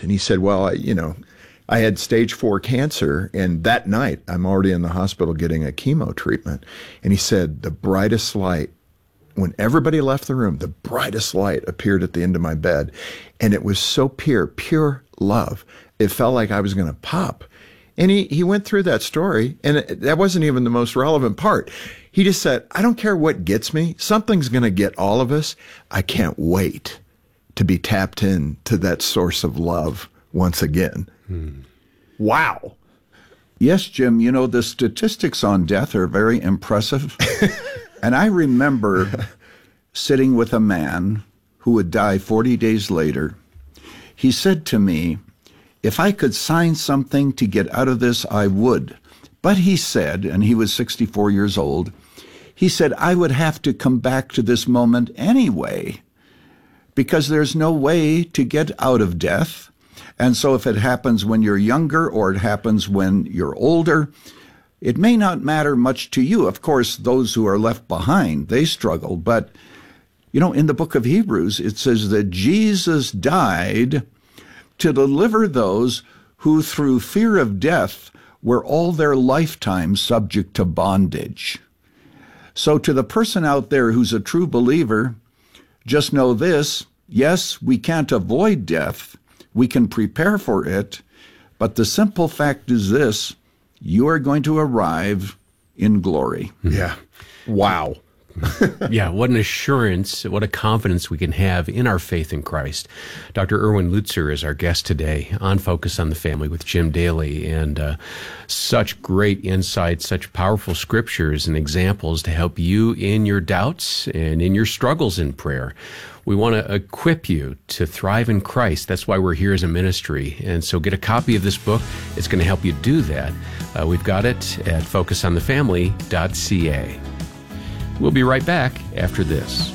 And he said, well, I had stage 4 cancer, and that night I'm already in the hospital getting a chemo treatment. And he said, the brightest light, when everybody left the room, the brightest light appeared at the end of my bed. And it was so pure love. It felt like I was going to pop. And he went through that story, and that wasn't even the most relevant part. He just said, I don't care what gets me. Something's going to get all of us. I can't wait to be tapped in to that source of love once again. Wow. Yes, Jim, the statistics on death are very impressive. And I remember sitting with a man who would die 40 days later. He said to me, if I could sign something to get out of this, I would. But he said, and he was 64 years old, he said, I would have to come back to this moment anyway, because there's no way to get out of death. And so if it happens when you're younger or it happens when you're older, it may not matter much to you. Of course, those who are left behind, they struggle. But, in the book of Hebrews, it says that Jesus died to deliver those who through fear of death were all their lifetime subject to bondage. So to the person out there who's a true believer, just know this: yes, we can't avoid death. We can prepare for it. But the simple fact is this: you are going to arrive in glory. Yeah. Wow. Yeah, what an assurance, what a confidence we can have in our faith in Christ. Dr. Erwin Lutzer is our guest today on Focus on the Family with Jim Daly, and such great insights, such powerful scriptures and examples to help you in your doubts and in your struggles in prayer. We want to equip you to thrive in Christ. That's why we're here as a ministry. And so get a copy of this book. It's going to help you do that. We've got it at focusonthefamily.ca. We'll be right back after this.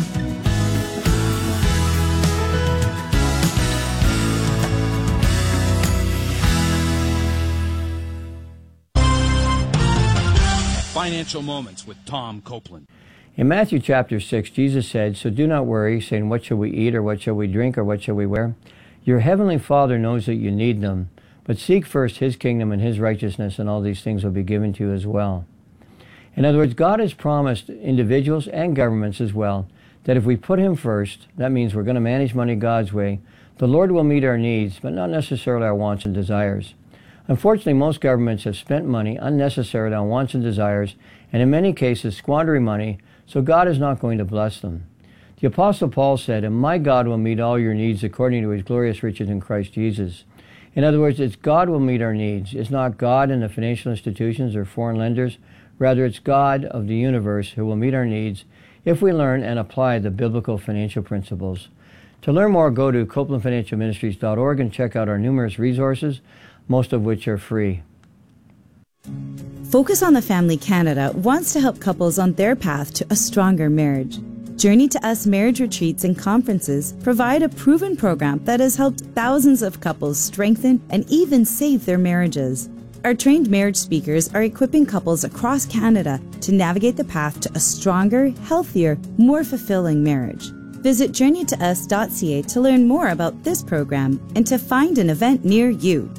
Financial Moments with Tom Copeland. In Matthew chapter 6, Jesus said, so do not worry, saying, what shall we eat, or what shall we drink, or what shall we wear? Your heavenly Father knows that you need them, but seek first His kingdom and His righteousness, and all these things will be given to you as well. In other words, God has promised individuals and governments as well that if we put Him first, that means we're going to manage money God's way, the Lord will meet our needs, but not necessarily our wants and desires. Unfortunately, most governments have spent money unnecessarily on wants and desires, and in many cases squandering money, so God is not going to bless them. The Apostle Paul said, and my God will meet all your needs according to His glorious riches in Christ Jesus. In other words, it's God will meet our needs. It's not God and the financial institutions or foreign lenders. Rather, it's God of the universe who will meet our needs if we learn and apply the biblical financial principles. To learn more, go to CopelandFinancialMinistries.org and check out our numerous resources, most of which are free. Focus on the Family Canada wants to help couples on their path to a stronger marriage. Journey to Us marriage retreats and conferences provide a proven program that has helped thousands of couples strengthen and even save their marriages. Our trained marriage speakers are equipping couples across Canada to navigate the path to a stronger, healthier, more fulfilling marriage. Visit journeytous.ca to learn more about this program and to find an event near you.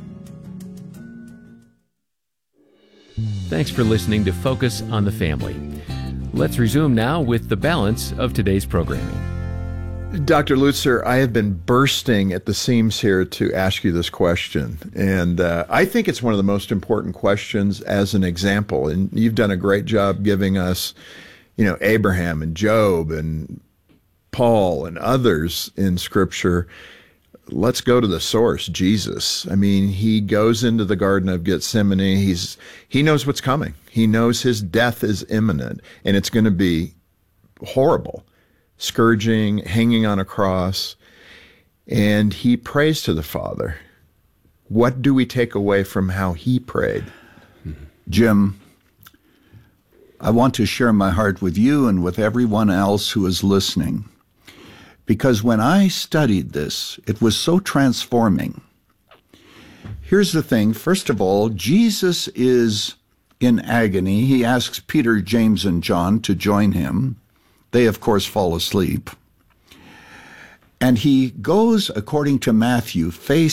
Thanks for listening to Focus on the Family. Let's resume now with the balance of today's programming. Dr. Lutzer, I have been bursting at the seams here to ask you this question. And I think it's one of the most important questions as an example. And you've done a great job giving us, Abraham and Job and Paul and others in Scripture. Let's go to the source, Jesus. I mean, he goes into the Garden of Gethsemane. He knows what's coming. He knows his death is imminent, and it's going to be horrible. Scourging, hanging on a cross, and he prays to the Father. What do we take away from how he prayed? Jim, I want to share my heart with you and with everyone else who is listening, because when I studied this, it was so transforming. Here's the thing. First of all, Jesus is in agony. He asks Peter, James, and John to join him. They, of course, fall asleep. And he goes, according to Matthew, face